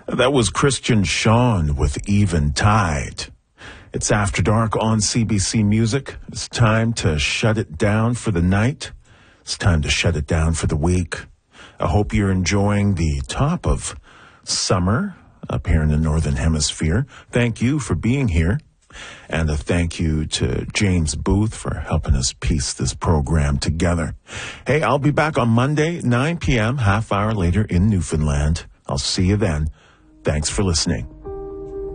That was Christian Shawn with Eventide. It's After Dark on CBC Music. It's time to shut it down for the night. It's time to shut it down for the week. I hope you're enjoying the top of summer up here in the Northern Hemisphere. Thank you for being here. And a thank you to James Booth for helping us piece this program together. Hey, I'll be back on Monday, 9 p.m., half hour later in Newfoundland. I'll see you then. Thanks for listening.